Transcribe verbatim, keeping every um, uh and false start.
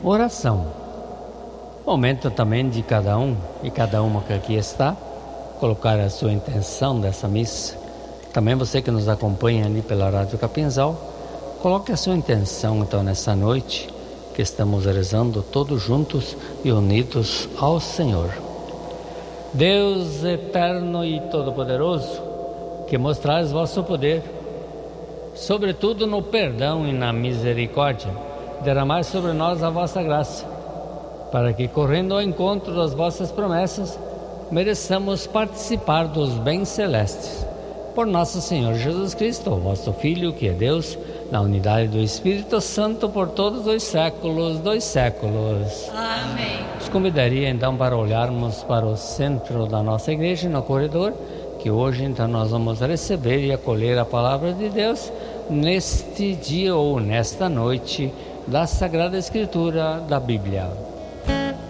oração. Momento também de cada um e cada uma que aqui está, colocar a sua intenção dessa missa. Também você que nos acompanha ali pela Rádio Capinzal, coloque a sua intenção então nessa noite, que estamos rezando todos juntos e unidos ao Senhor. Deus eterno e todo-poderoso, que mostrais vosso poder, sobretudo no perdão e na misericórdia, derramai sobre nós a vossa graça, para que, correndo ao encontro das vossas promessas, mereçamos participar dos bens celestes. Por nosso Senhor Jesus Cristo, vosso Filho, que é Deus, na unidade do Espírito Santo, por todos os séculos dos séculos. Amém. Os convidaria então para olharmos para o centro da nossa igreja, no corredor, que hoje então nós vamos receber e acolher a palavra de Deus neste dia ou nesta noite da Sagrada Escritura da Bíblia.